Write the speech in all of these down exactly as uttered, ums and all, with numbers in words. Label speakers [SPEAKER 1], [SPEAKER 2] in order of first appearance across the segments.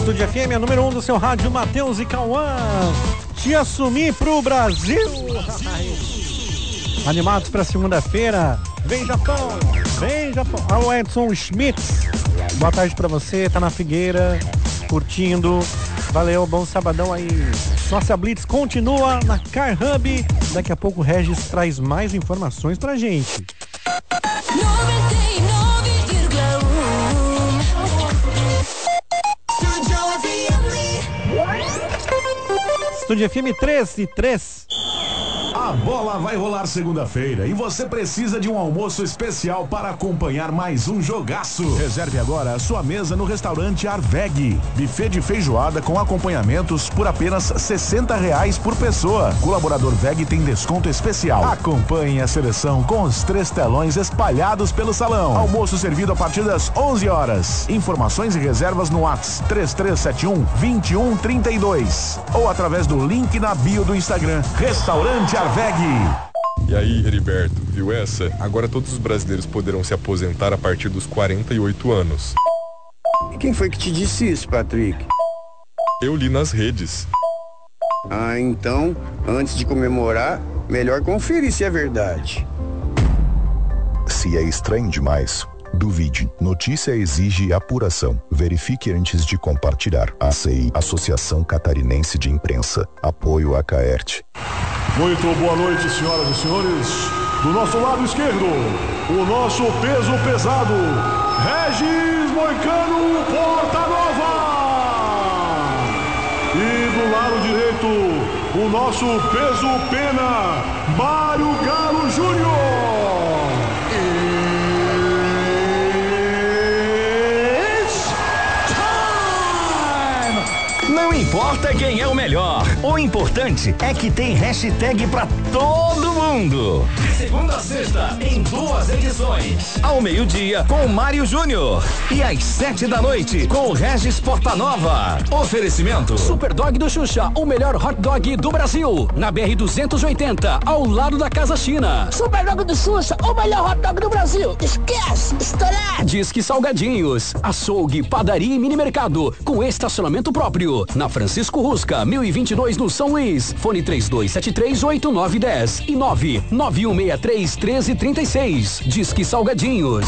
[SPEAKER 1] Estúdio F M, a número um do seu rádio, Matheus e Cauã. Te assumir pro Brasil. Animados pra segunda-feira. Vem, Japão. Vem, Japão. Alô, Edson Schmidt. Boa tarde pra você. Tá na Figueira, curtindo. Valeu, bom sabadão aí. Nossa Blitz continua na Car Hub. Daqui a pouco o Regis traz mais informações pra gente. Estúdio F M treze e três.
[SPEAKER 2] A bola vai rolar segunda-feira e você precisa de um almoço especial para acompanhar mais um jogaço. Reserve agora a sua mesa no restaurante Arveg. Buffet de feijoada com acompanhamentos por apenas sessenta reais por pessoa. Colaborador V E G tem desconto especial. Acompanhe a seleção com os três telões espalhados pelo salão. Almoço servido a partir das onze horas. Informações e reservas no WhatsApp três três sete um, dois um três dois ou através do link na bio do Instagram. Restaurante Arveg.
[SPEAKER 3] E aí, Heriberto, viu essa? Agora todos os brasileiros poderão se aposentar a partir dos quarenta e oito anos.
[SPEAKER 4] E quem foi que te disse isso, Patrick?
[SPEAKER 3] Eu li nas redes.
[SPEAKER 4] Ah, então, antes de comemorar, melhor conferir se é verdade.
[SPEAKER 5] Se é estranho demais, duvide. Notícia exige apuração. Verifique antes de compartilhar. A C I, Associação Catarinense de Imprensa. Apoio a Caert.
[SPEAKER 2] Muito boa noite, senhoras e senhores. Do nosso lado esquerdo, o nosso peso pesado, Regis Moicano Porta Nova. E do lado direito, o nosso peso pena, Mário Galo Júnior.
[SPEAKER 6] Não importa quem é o melhor, o importante é que tem hashtag pra todo mundo. De segunda a sexta, em duas edições. Ao meio-dia, com o Mário Júnior. E às sete da noite, com o Regis Portanova. Oferecimento
[SPEAKER 7] Super Dog do Xuxa, o melhor hot dog do Brasil. Na B R duzentos e oitenta, ao lado da Casa China.
[SPEAKER 8] Super Dog do Xuxa, o melhor hot dog do Brasil. Esquece, estourado.
[SPEAKER 7] Disque Salgadinhos, açougue, padaria e mini mercado, com estacionamento próprio. Na Francisco Rusca, mil e vinte e dois no São Luís. Fone três dois sete três, oito nove um zero e nove nove um seis três, um três três seis. Disque Salgadinhos.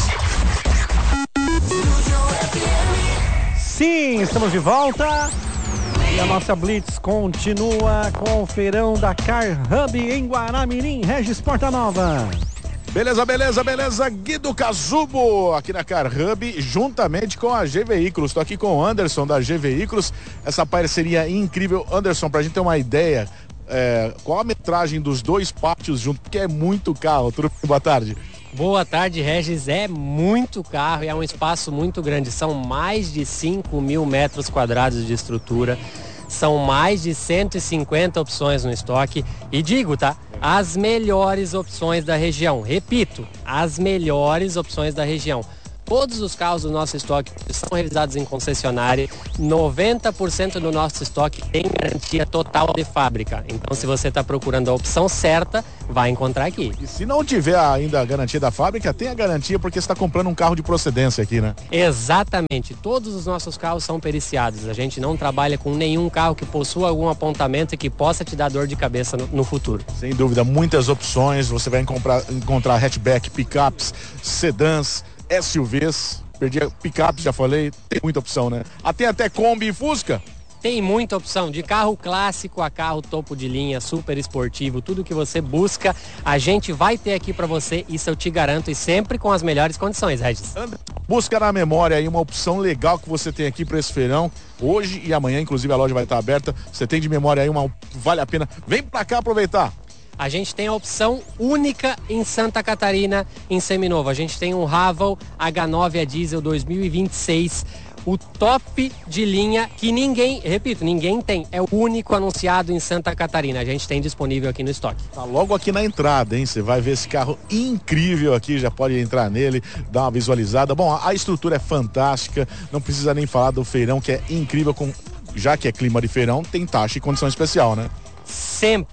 [SPEAKER 1] Sim, estamos de volta. E a nossa Blitz continua com o feirão da Car Hub em Guaramirim. Regis Portanova.
[SPEAKER 9] Beleza, beleza, beleza. Guido Cazubo aqui na Car Hub, juntamente com a G Veículos. Estou aqui com o Anderson da G Veículos. Essa parceria incrível. Anderson, pra gente ter uma ideia, é, qual a metragem dos dois pátios juntos? Porque é muito carro. Tudo bem? Boa tarde.
[SPEAKER 10] Boa tarde, Regis. É muito carro e é um espaço muito grande. São mais de cinco mil metros quadrados de estrutura. São mais de cento e cinquenta opções no estoque. E digo, tá? As melhores opções da região. Repito, as melhores opções da região. Todos os carros do nosso estoque são realizados em concessionária. noventa por cento do nosso estoque tem garantia total de fábrica. Então, se você está procurando a opção certa, vai encontrar aqui.
[SPEAKER 9] E se não tiver ainda a garantia da fábrica, tem a garantia porque você está comprando um carro de procedência aqui, né?
[SPEAKER 10] Exatamente. Todos os nossos carros são periciados. A gente não trabalha com nenhum carro que possua algum apontamento e que possa te dar dor de cabeça no, no futuro.
[SPEAKER 9] Sem dúvida, muitas opções. Você vai encontrar, encontrar hatchback, picapes, sedãs, S U Vs, perdi a picape, já falei, tem muita opção, né? Tem até Kombi e Fusca.
[SPEAKER 10] Tem muita opção, de carro clássico a carro topo de linha, super esportivo, tudo que você busca, a gente vai ter aqui pra você, isso eu te garanto, e sempre com as melhores condições, Regis.
[SPEAKER 9] Busca na memória aí uma opção legal que você tem aqui pra esse feirão, hoje e amanhã, inclusive a loja vai estar aberta, você tem de memória aí uma, vale a pena, vem pra cá aproveitar.
[SPEAKER 10] A gente tem a opção única em Santa Catarina, em seminovo. A gente tem um Raval H nove a diesel dois mil e vinte e seis, o top de linha que ninguém, repito, ninguém tem. É o único anunciado em Santa Catarina. A gente tem disponível aqui no estoque.
[SPEAKER 9] Tá logo aqui na entrada, hein? Você vai ver esse carro incrível aqui, já pode entrar nele, dar uma visualizada. Bom, a estrutura é fantástica, não precisa nem falar do feirão, que é incrível, com, já que é clima de feirão, tem taxa e condição especial, né?
[SPEAKER 10] Sempre.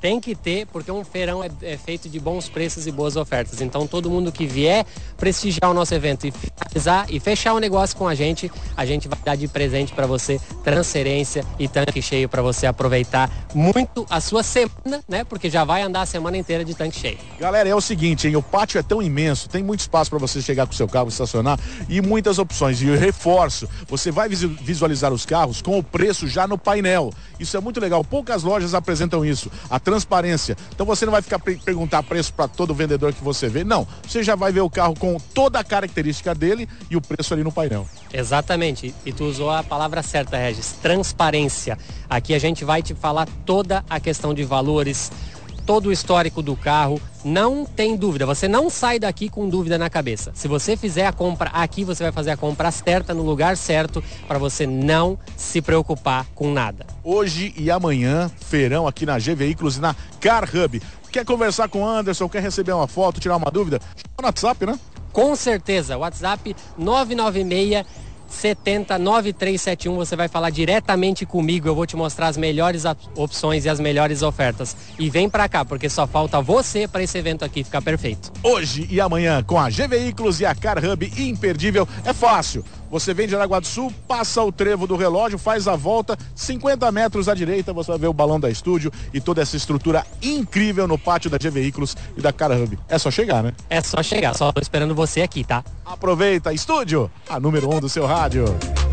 [SPEAKER 10] Tem que ter, porque um feirão é, é feito de bons preços e boas ofertas. Então todo mundo que vier prestigiar o nosso evento e finalizar e fechar o negócio com a gente, a gente vai dar de presente para você transferência e tanque cheio para você aproveitar muito a sua semana, né? Porque já vai andar a semana inteira de tanque cheio.
[SPEAKER 9] Galera, é o seguinte, hein? O pátio é tão imenso, tem muito espaço para você chegar com o seu carro, estacionar e muitas opções. E eu reforço, você vai visualizar os carros com o preço já no painel. Isso é muito legal. Poucas lojas apresentam isso, a transparência. Então você não vai ficar pe- perguntar preço para todo vendedor que você vê. Não, você já vai ver o carro com toda a característica dele e o preço ali no painel.
[SPEAKER 10] Exatamente. E tu usou a palavra certa, Regis. Transparência. Aqui a gente vai te falar toda a questão de valores, todo o histórico do carro. Não tem dúvida, você não sai daqui com dúvida na cabeça. Se você fizer a compra aqui, você vai fazer a compra certa, no lugar certo, para você não se preocupar com nada.
[SPEAKER 9] Hoje e amanhã, feirão aqui na G Veículos e na Car Hub. Quer conversar com o Anderson, quer receber uma foto, tirar uma dúvida? Chama no WhatsApp, né?
[SPEAKER 10] Com certeza, WhatsApp nove nove seis setenta nove três sete um, você vai falar diretamente comigo, eu vou te mostrar as melhores opções e as melhores ofertas. E vem pra cá, porque só falta você para esse evento aqui ficar perfeito.
[SPEAKER 9] Hoje e amanhã com a G Veículos e a Car Hub imperdível, é fácil. Você vem de Araguá do Sul, passa o trevo do relógio, faz a volta, cinquenta metros à direita, você vai ver o balão da estúdio e toda essa estrutura incrível no pátio da G Veículos e da Car Hub. É só chegar, né?
[SPEAKER 10] É só chegar, só tô esperando você aqui, tá?
[SPEAKER 9] Aproveita, estúdio, a número um do seu rádio.